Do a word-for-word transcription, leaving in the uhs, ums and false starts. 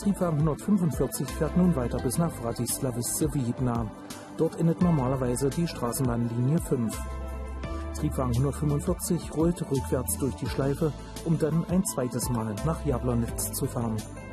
Triebwagen hundertfünfundvierzig fährt nun weiter bis nach Vratislavice-Wiedna. Dort endet normalerweise die Straßenbahnlinie fünf. Triebwagen hundertfünfundvierzig rollt rückwärts durch die Schleife, um dann ein zweites Mal nach Jablonec zu fahren.